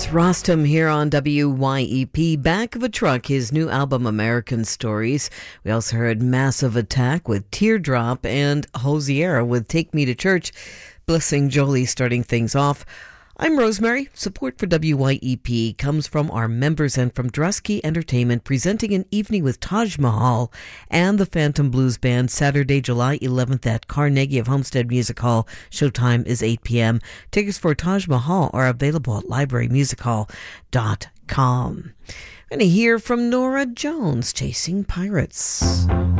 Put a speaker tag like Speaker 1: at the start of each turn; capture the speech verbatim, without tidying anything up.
Speaker 1: It's Rostam here on W Y E P. Back of a Truck, his new album American Stories. We also heard Massive Attack with Teardrop and Hosiera with Take Me to Church. Blessing Jolie starting things off. I'm Rosemary. Support for W Y E P comes from our members and from Drusky Entertainment, presenting an evening with Taj Mahal and the Phantom Blues Band Saturday, July eleventh at Carnegie of Homestead Music Hall. Showtime is eight p.m. Tickets for Taj Mahal are available at library music hall dot com. We're going to hear from Nora Jones, Chasing Pirates.